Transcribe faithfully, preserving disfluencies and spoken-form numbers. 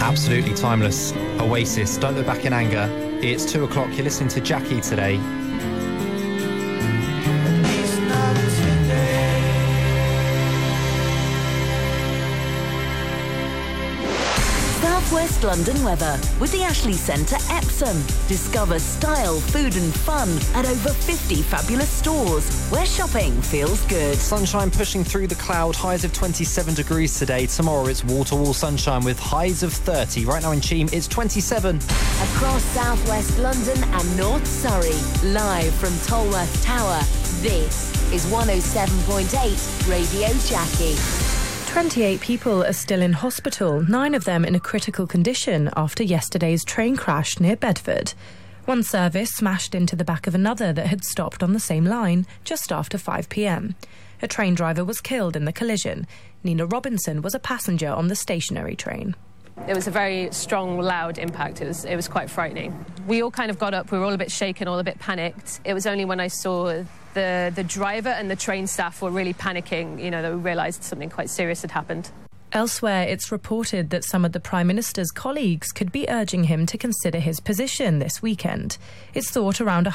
Absolutely timeless. Oasis, Don't Look Back in Anger. It's two o'clock, you're listening to Jackie Today. West London weather with the Ashley Centre Epsom. Discover style, food and fun at over fifty fabulous stores where shopping feels good. Sunshine pushing through the cloud, highs of twenty-seven degrees today. Tomorrow it's wall-to-wall sunshine with highs of thirty. Right now in Cheam it's twenty-seven. Across South West London and North Surrey, live from Tolworth Tower, this is one oh seven point eight Radio Jackie. twenty-eight people are still in hospital, nine of them in a critical condition after yesterday's train crash near Bedford. One service smashed into the back of another that had stopped on the same line just after five p m. A train driver was killed in the collision. Nina Robinson was a passenger on the stationary train. It was a very strong, loud impact. It was, it was quite frightening. We all kind of got up. We were all a bit shaken, all a bit panicked. It was only when I saw the, the driver and the train staff were really panicking, you know, that we realised something quite serious had happened. Elsewhere, it's reported that some of the Prime Minister's colleagues could be urging him to consider his position this weekend. It's thought around